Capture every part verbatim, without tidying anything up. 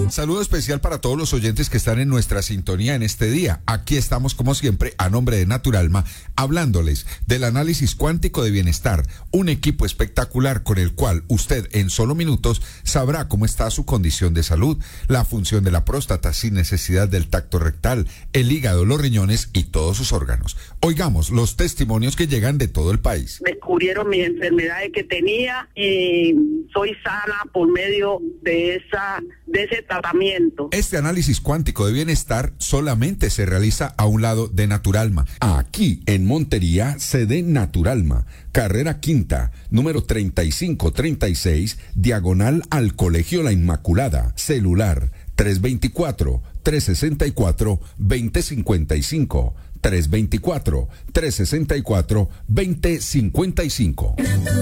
Saludo especial para todos los oyentes que están en nuestra sintonía en este día. Aquí estamos como siempre a nombre de Naturalma, hablándoles del análisis cuántico de bienestar, un equipo espectacular con el cual usted en solo minutos sabrá cómo está su condición de salud, la función de la próstata sin necesidad del tacto rectal, el hígado, los riñones y todos sus órganos. Oigamos los testimonios que llegan de todo el país. Descubrieron mis enfermedades que tenía y soy sana por medio de esa de ese tratamiento. Este análisis cuántico de bienestar solamente se realiza a un lado de Naturalma. Aquí en Montería, sede Naturalma, carrera quinta, número treinta y cinco treinta y seis, diagonal al Colegio La Inmaculada, celular tres veinticuatro, trescientos sesenta y cuatro, veinte cincuenta y cinco, trescientos veinticuatro, trescientos sesenta y cuatro, veinte cincuenta y cinco.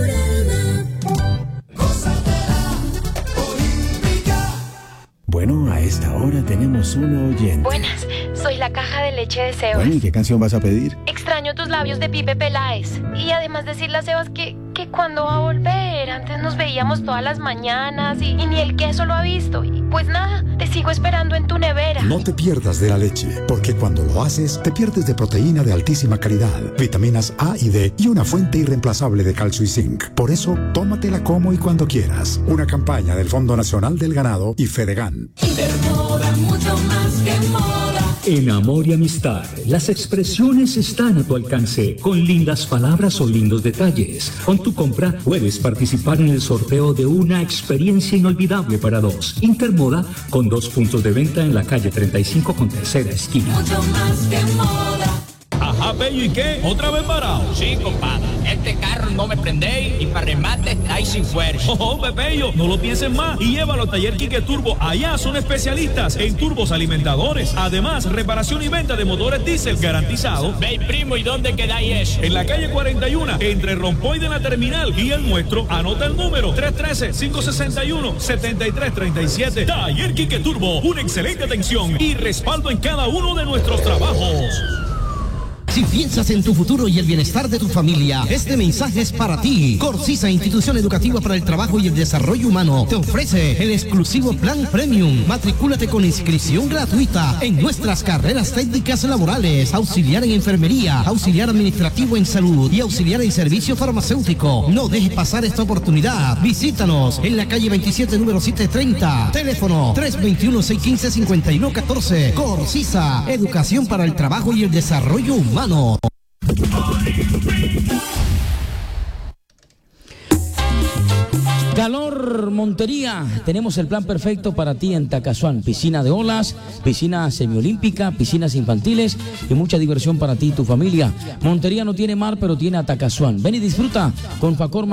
Bueno, a esta hora tenemos una oyente. Buenas, soy la caja de leche de Sebas. Bueno, ¿y qué canción vas a pedir? Extraño tus labios de Pipe Peláez. Y además decirle a Sebas que, que cuando va a volver. Antes nos veíamos todas las mañanas y, y ni el queso lo ha visto. Y pues nada, te sigo esperando en tu nevera. No te pierdas de la leche, porque cuando lo haces, te pierdes de proteína de altísima calidad, vitaminas A y D y una fuente irreemplazable de calcio y zinc. Por eso, tómatela como y cuando quieras. Una campaña del Fondo Nacional del Ganado y Fedegan. Intermoda, mucho más que moda. En amor y amistad, las expresiones están a tu alcance, con lindas palabras o lindos detalles. Con tu compra puedes participar en el sorteo de una experiencia inolvidable para dos. Intermoda, con dos puntos de venta en la calle treinta y cinco con tercera esquina. Mucho más que moda. Ajá, Pello, ¿y qué? ¿Otra vez parado? Sí, compadre. Este carro no me prende y para remate está ahí sin fuerza. Oh, Pello, no lo pienses más y llévalo a Taller Quique Turbo. Allá son especialistas en turbos alimentadores. Además, reparación y venta de motores diésel garantizado. Ve, primo, ¿y dónde queda ahí eso? En la calle cuarenta y uno, entre Rompoy de la Terminal y el nuestro. Anota el número tres uno tres, cinco seis uno, siete tres tres siete. Taller Quique Turbo, una excelente atención y respaldo en cada uno de nuestros trabajos. Si piensas en tu futuro y el bienestar de tu familia, este mensaje es para ti. Corsisa, institución educativa para el trabajo y el desarrollo humano, te ofrece el exclusivo Plan Premium. Matricúlate con inscripción gratuita en nuestras carreras técnicas laborales, auxiliar en enfermería, auxiliar administrativo en salud y auxiliar en servicio farmacéutico. No dejes pasar esta oportunidad. Visítanos en la calle veintisiete, número setecientos treinta. Teléfono tres dos uno, seis uno cinco, cinco uno uno cuatro. Corsisa, educación para el trabajo y el desarrollo humano. Calor Montería, tenemos el plan perfecto para ti en Tacasuán. Piscina de olas, piscina semiolímpica, piscinas infantiles y mucha diversión para ti y tu familia. Montería no tiene mar, pero tiene a Tacasuán. Ven y disfruta con Facor